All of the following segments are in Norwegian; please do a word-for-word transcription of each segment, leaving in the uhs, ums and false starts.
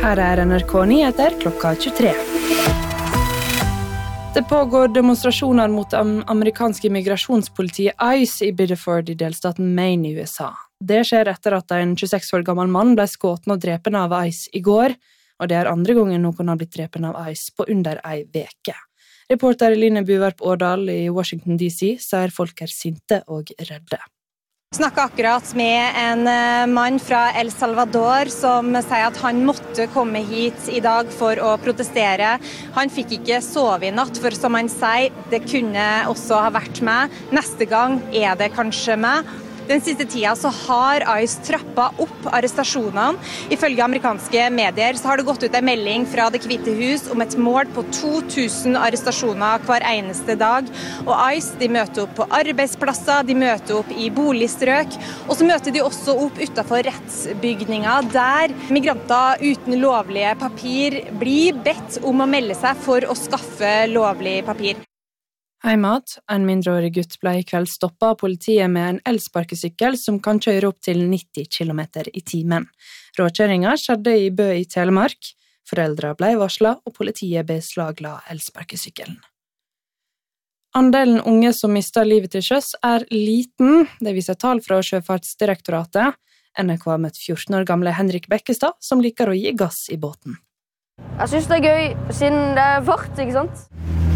Her er N R K Nyheter klokka tjuetre. Det pågår demonstrasjoner mot am- amerikanske migrasjonspolitiet ICE i Biddeford i delstaten Maine i U S A. Det skjer etter at en tjueseks år gammel mann ble skåten og drepen av ICE i går, og det er andre gangen noen har blitt drepen av ICE på under ei veke. Reporter Line Buvarp Årdal i Washington D C sier folk er sinte og redde. Jeg snakket akkurat med en mann fra El Salvador som sier at han måtte komme hit i dag for å protestere. Han fikk ikke sove i natt, for som han sier, det kunne også ha vært meg. Neste gang er det kanskje meg. Den siste tida så har ICE trappet opp arrestasjonene. Ifølge amerikanske medier så har det gått ut en melding fra Det hvite hus om et mål på to tusen arrestasjoner hver eneste dag. Og ICE de møter opp på arbeidsplasser, de møter opp i boligstrøk, og så møter de også opp utenfor rettsbygninger der migranter uten lovlige papir blir bedt om å melde seg for å skaffe lovlig papir. Heimat, en mindreårig gutt ble i kveld stoppet av politiet med en elsparkesykkel som kan kjøre opp til nitti kilometer i timen. Råkjøringen skjedde i Bø i Telemark. Foreldre ble varslet, og politiet beslagla elsparkesykkelen. Andelen unge som mister livet til sjøs er liten, det viser tall fra Sjøfartsdirektoratet. N R K har møtt fjorten år gamle Henrik Bekkestad, som liker å gi gass i båten. Jeg synes det er gøy, siden det er fart, ikke sant?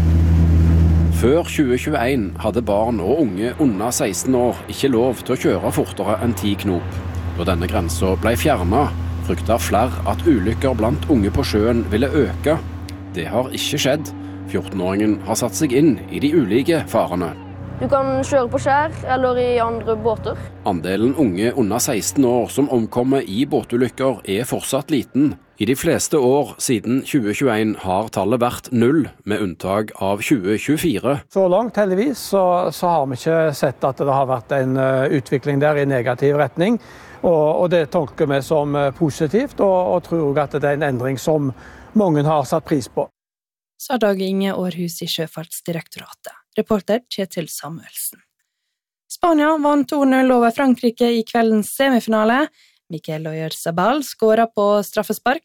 Før tjue tjueen hadde barn og unge under seksten år ikke lov til å kjøre fortere enn ti knop. Da denne grensen ble fjernet, fryktet flere at ulykker blant unge på sjøen ville øke. Det har ikke skjedd. fjortenåringen har satt seg inn i de ulike farene. Du kan kjøre på skjær eller i andre båter. Andelen unge under seksten år som omkommer i båtulykker er fortsatt liten. I de fleste år siden tjue tjueen har tallet vært null, med unntak av tjue tjuefire. Så langt heldigvis så, så har vi ikke sett at det har vært en uh, utvikling der i negativ retning. Og, og det tolker vi som uh, positivt, og, og tror at det er en endring som mange har satt pris på. Sa Dag Inge Århus i Sjøfartsdirektoratet. Reporter Kjetil Samuelsen. Spania vant to null over Frankrike i kveldens semifinale. Michael Oyarzabal skåret på straffespark.